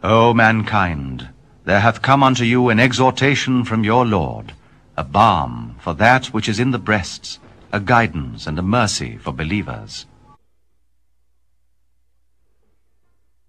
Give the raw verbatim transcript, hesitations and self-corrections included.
O mankind, there hath come unto you an exhortation from your Lord, a balm for that which is in the breasts, a guidance and a mercy for believers.